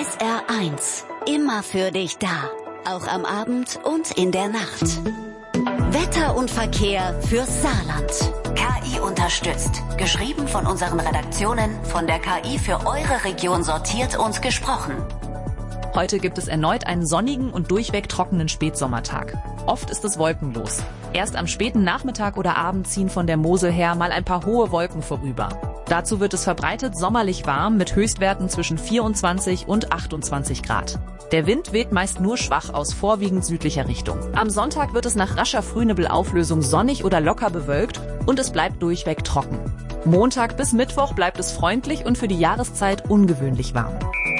SR1, immer für dich da. Auch am Abend und in der Nacht. Wetter und Verkehr fürs Saarland. KI unterstützt. Geschrieben von unseren Redaktionen, von der KI für eure Region sortiert und gesprochen. Heute gibt es erneut einen sonnigen und durchweg trockenen Spätsommertag. Oft ist es wolkenlos. Erst am späten Nachmittag oder Abend ziehen von der Mosel her mal ein paar hohe Wolken vorüber. Dazu wird es verbreitet sommerlich warm mit Höchstwerten zwischen 24 und 28 Grad. Der Wind weht meist nur schwach aus vorwiegend südlicher Richtung. Am Sonntag wird es nach rascher Frühnebelauflösung sonnig oder locker bewölkt und es bleibt durchweg trocken. Montag bis Mittwoch bleibt es freundlich und für die Jahreszeit ungewöhnlich warm.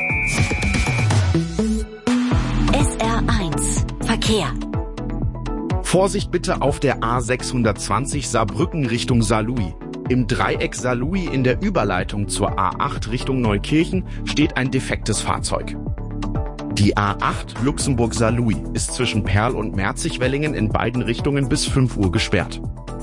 SR1 Verkehr. Vorsicht bitte auf der A620 Saarbrücken Richtung Saarlouis. Im Dreieck Saarlouis in der Überleitung zur A8 Richtung Neukirchen steht ein defektes Fahrzeug. Die A8 Luxemburg-Saarlouis ist zwischen Perl und Merzig-Wellingen in beiden Richtungen bis 5 Uhr gesperrt.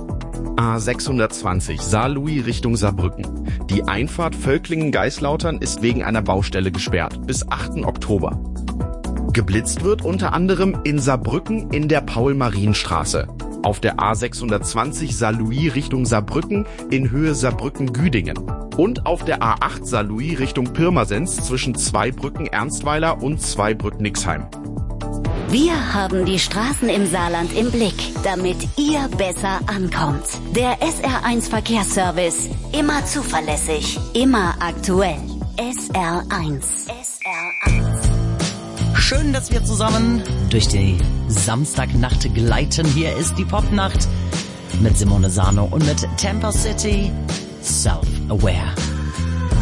A620 Saarlouis Richtung Saarbrücken. Die Einfahrt Völklingen-Geislautern ist wegen einer Baustelle gesperrt bis 8. Oktober. Geblitzt wird unter anderem in Saarbrücken in der Paul-Marien-Straße. Auf der A620 Saarlouis Richtung Saarbrücken in Höhe Saarbrücken-Güdingen. Und auf der A8 Saarlouis Richtung Pirmasens zwischen Zweibrücken-Ernstweiler und Zweibrücken-Nixheim. Wir haben die Straßen im Saarland im Blick, damit ihr besser ankommt. Der SR1 Verkehrsservice. Immer zuverlässig, immer aktuell. SR1. Schön, dass wir zusammen durch die Samstagnacht gleiten. Hier ist die Popnacht mit Simone Sano und mit Temper City Self-Aware.